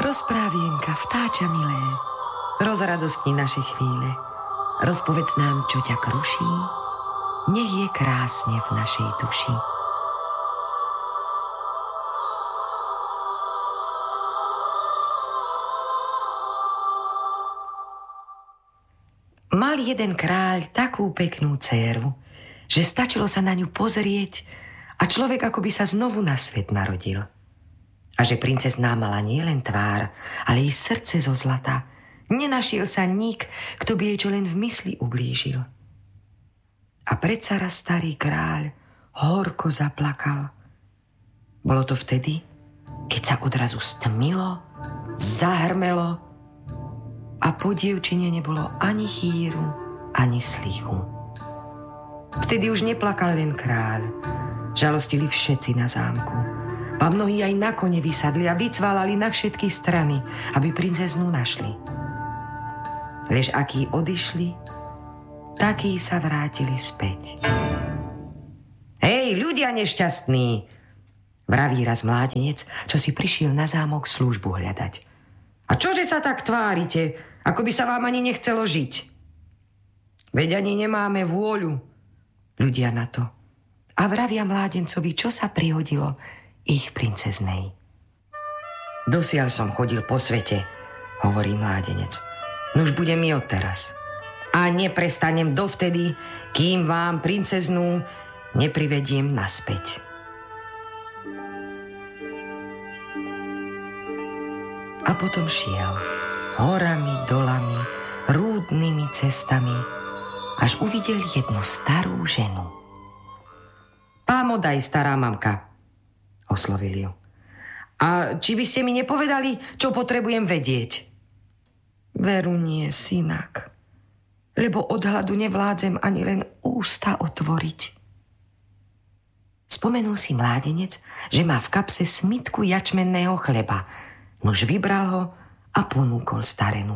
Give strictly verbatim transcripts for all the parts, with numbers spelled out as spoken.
Rozprávienka, vtáča milé, rozradostni naše chvíle. Rozpovedz nám, čo ťa kruší, nech je krásne v našej duši. Mal jeden kráľ takú peknú dcéru, že stačilo sa na ňu pozrieť a človek akoby sa znovu na svet narodil. A že princezná mala nielen tvár, ale i srdce zo zlata. Nenašiel sa nik, kto by jej čo len v mysli ublížil. A predsa raz starý kráľ horko zaplakal. Bolo to vtedy, keď sa odrazu stmilo, zahrmelo a po dievčine nebolo ani chýru, ani slichu. Vtedy už neplakal len kráľ, žalostili všetci na zámku. A mnohí aj na kone vysadli a vycválali na všetky strany, aby princeznú našli. Lež akí odišli, takí sa vrátili späť. Hej, ľudia nešťastní, vraví raz mládenec, čo si prišiel na zámok službu hľadať. A čože sa tak tvárite, ako by sa vám ani nechcelo žiť? Veď ani nemáme vôľu, ľudia na to. A vravia mládencovi, čo sa prihodilo ich princeznej. Dosiaľ som chodil po svete, hovorí mládenec. Nuž bude mi odteraz. A neprestanem dovtedy, kým vám princeznú neprivediem naspäť. A potom šiel horami, dolami, rúdnymi cestami, až uvidel jednu starú ženu. Pámodaj, stará mamka, oslovil ju. A či by ste mi nepovedali, čo potrebujem vedieť? Veru nie, synak, lebo od hladu nevládzem ani len ústa otvoriť. Spomenul si mládenec, že má v kapse smitku jačmenného chleba, nuž vybral ho a ponúkol starenu.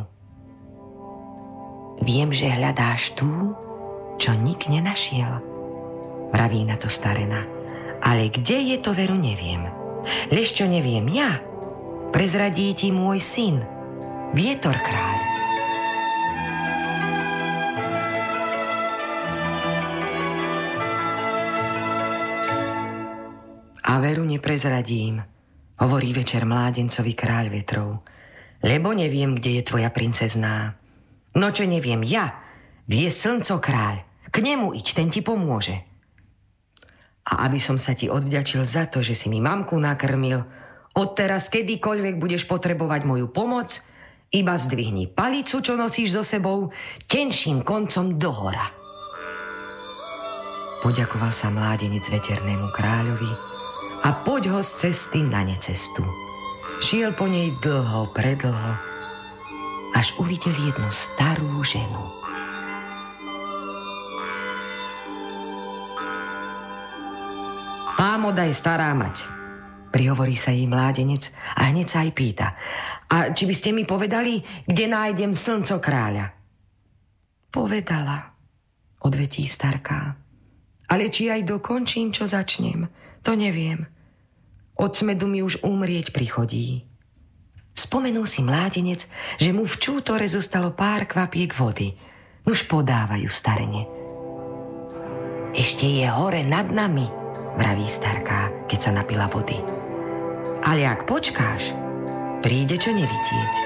Viem, že hľadáš tú, čo nik nenašiel, vraví na to starena. Ale kde je to, veru neviem. Lež čo neviem ja, prezradí ti môj syn, Vietor kráľ. A veru neprezradím, hovorí večer mládencovi kráľ vetrov, lebo neviem, kde je tvoja princezná. No čo neviem ja, vie slnco kráľ, k nemu iď, ten ti pomôže. A aby som sa ti odvďačil za to, že si mi mamku nakrmil, odteraz kedykoľvek budeš potrebovať moju pomoc, iba zdvihni palicu, čo nosíš so sebou, tenším koncom dohora. Poďakoval sa mládenec veternému kráľovi a poď ho z cesty na necestu. Šiel po nej dlho, predlho, až uvidel jednu starú ženu. Pámodaj, stará mať, prihovorí sa jej mládenec a hneď sa aj pýta. A či by ste mi povedali, kde nájdem slnco kráľa? Povedala, odvetí starká. Ale či aj dokončím, čo začnem, to neviem. Od smedu mi už umrieť prichodí. Spomenul si mládenec, že mu v čútore zostalo pár kvapiek vody. Nuž podávajú starene. Ešte je hore nad nami, vraví starká, keď sa napila vody. Ale ak počkáš, príde čo nevidieť.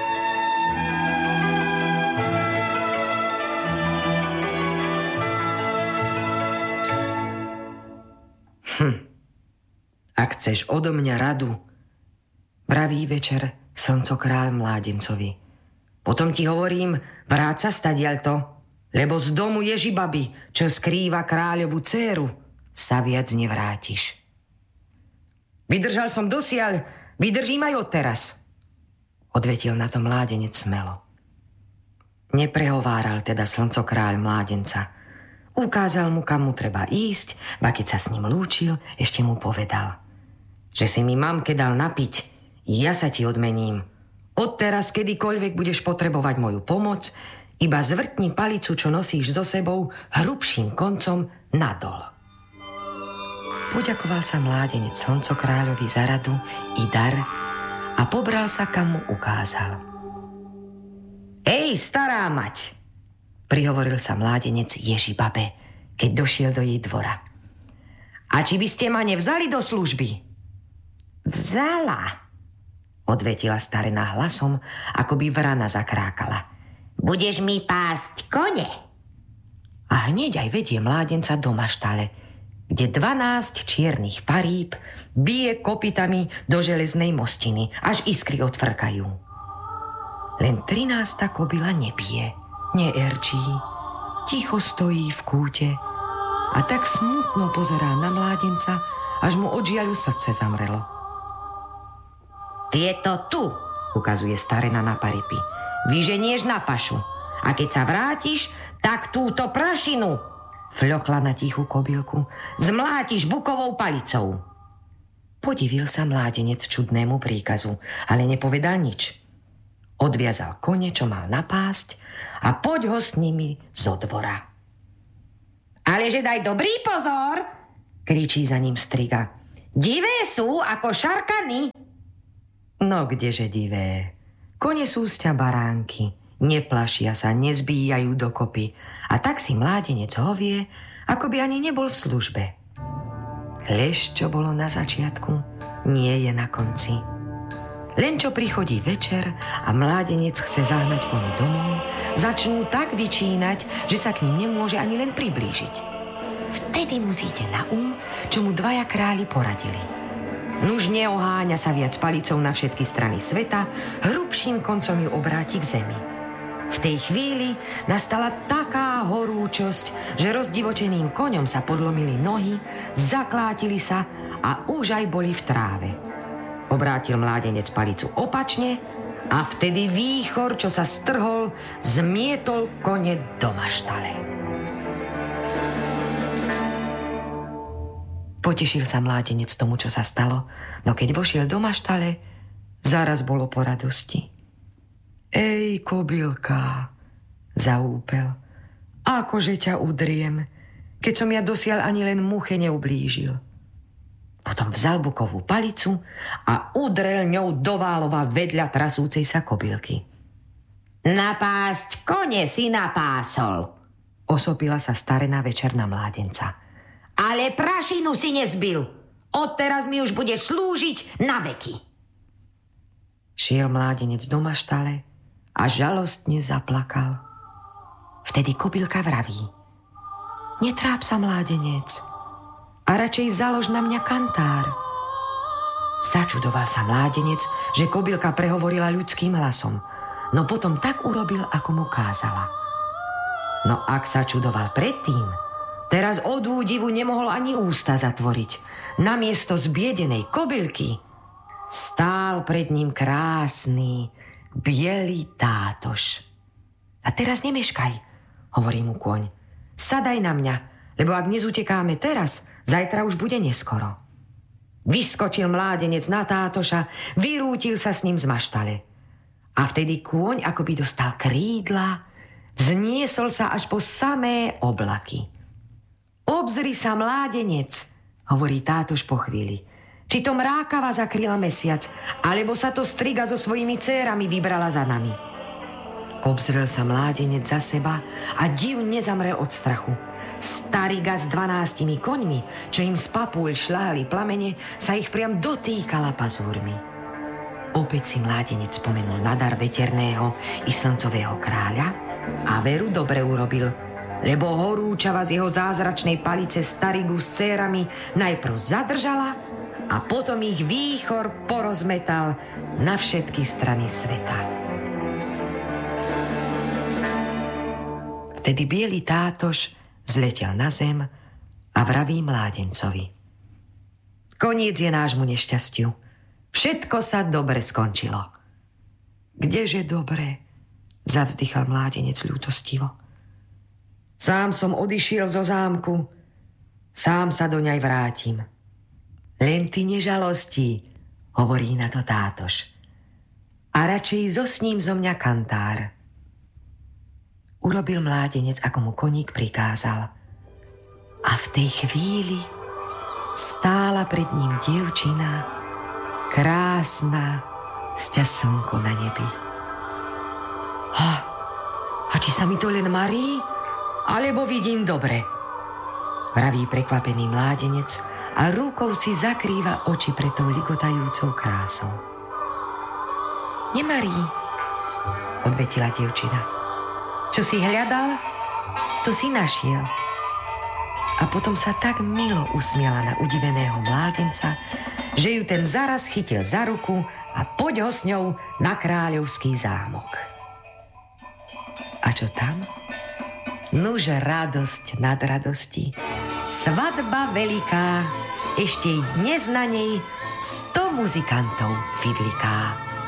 Hm. Ak chceš odo mňa radu, vraví večer slnco kráľ mládencovi, potom ti hovorím, vráť sa stadiaľto, lebo z domu Ježibaby, čo skrýva kráľovú dcéru, sa viac nevrátiš. Vydržal som dosiaľ, vydržím aj odteraz, odvetil na to mládenec smelo. Neprehováral teda slnco kráľ mládenca. Ukázal mu, kam mu treba ísť, a keď sa s ním lúčil, ešte mu povedal, že si mi mamke dal napiť, ja sa ti odmením. Odteraz kedykoľvek budeš potrebovať moju pomoc, iba zvrtni palicu, čo nosíš so sebou, hrubším koncom nadol. Poďakoval sa mládenec slnco kráľovi za radu i dar a pobral sa, kam mu ukázal. Ej, stará mať, prihovoril sa mládenec Ježibabe, keď došiel do jej dvora. A či by ste ma nevzali do služby? Vzala, odvetila starená hlasom, ako by vrana zakrákala. Budeš mi pásť kone? A hneď aj vedie mládenca do maštale, kde dvanásť čiernych paríb bije kopytami do železnej mostiny, až iskry odfrkajú. Len trinásta kobila nebije, neerčí, ticho stojí v kúte a tak smutno pozerá na mládenca, až mu od žiaľu srdce zamrelo. Tieto tu, ukazuje starena na paripy, vyženieš na pašu a keď sa vrátiš, tak túto prašinu, fľochla na tichú kobylku, zmlátiš bukovou palicou. Podivil sa mládenec čudnému príkazu, ale nepovedal nič. Odviazal kone, čo mal napásť, a poď ho s nimi zo dvora. Aleže daj dobrý pozor, kričí za ním striga. Divé sú ako šarkany. No kdeže divé? Kone sú sťa baránky, neplašia sa, nezbíjajú dokopy a tak si mládenec hovie, ako by ani nebol v službe. Lež, čo bolo na začiatku, nie je na konci. Len čo prichodí večer a mládenec chce zahnať kone domov, začnú tak vyčínať, že sa k ním nemôže ani len priblížiť. Vtedy mu zíde na um, čo mu dvaja králi poradili. Nuž neoháňa sa viac palicou na všetky strany sveta, hrubším koncom ju obráti k zemi. V tej chvíli nastala taká horúčosť, že rozdivočeným koňom sa podlomili nohy, zaklátili sa a už aj boli v tráve. Obrátil mládenec palicu opačne a vtedy výchor, čo sa strhol, zmietol kone do maštale. Potešil sa mládenec tomu, čo sa stalo, no keď vošiel do maštale, zaraz bolo po radosti. Ej, kobylka, zaúpel, akože ťa udriem, keď som ja dosiaľ ani len muche neublížil. Potom vzal bukovú palicu a udrel ňou do válova vedľa trasúcej sa kobylky. Napásť kone si napásol, osopila sa starená večerná mládenca. Ale prašinu si nezbil. Odteraz mi už bude slúžiť na veky. Šiel mládenec do maštale a žalostne zaplakal. Vtedy kobylka vraví. Netráp sa, mládenec, a radšej založ na mňa kantár. Začudoval sa mládenec, že kobylka prehovorila ľudským hlasom, no potom tak urobil, ako mu kázala. No ak sa čudoval predtým, teraz od údivu nemohol ani ústa zatvoriť. Namiesto zbiedenej kobylky stál pred ním krásny, bielý tátoš. A teraz nemeškaj, hovorí mu kôň. Sadaj na mňa, lebo ak nezutekáme teraz, zajtra už bude neskoro. Vyskočil mládenec na tátoša, vyrútil sa s ním z maštale. A vtedy kôň akoby dostal krídla, vzniesol sa až po samé oblaky. Obzri sa, mládenec, hovorí tátoš po chvíli. Či to mrákava zakryla mesiac, alebo sa to striga so svojimi dcérami vybrala za nami. Obzrel sa mládenec za seba a div nezamrel od strachu. Stariga s dvanástimi koňmi, čo im z papúľ šľahali plamene, sa ich priam dotýkala pazúrmi. Opäť si mládenec spomenul na dar veterného i slncového kráľa a veru dobre urobil, lebo horúčava z jeho zázračnej palice starigu s dcérami najprv zadržala a potom ich výchor porozmetal na všetky strany sveta. Vtedy biely tátoš zletel na zem a vraví mládencovi. Koniec je nášmu nešťastiu. Všetko sa dobre skončilo. Kdeže dobre? Zavzdychal mládenec ľútostivo. Sám som odišiel zo zámku, sám sa do ňaj vrátim. Len ty nežalostí, hovorí na to tátoš. A radšej zo s ním zo mňa kantár. Urobil mládenec, ako mu koník prikázal. A v tej chvíli stála pred ním dievčina, krásna, sťa slnko na nebi. Ha, a či sa mi to len marí, alebo vidím dobre? Vraví prekvapený mládenec a rukou si zakrýva oči pred tou ligotajúcou krásou. Nemarí, odvetila dievčina. Čo si hľadal, to si našiel. A potom sa tak milo usmiala na udiveného mládenca, že ju ten zaraz chytil za ruku a poď ho s ňou na kráľovský zámok. A čo tam? Nuže radosť nad radosti. Svadba veľká, ešte i dnes na nej sto muzikantov fidliká.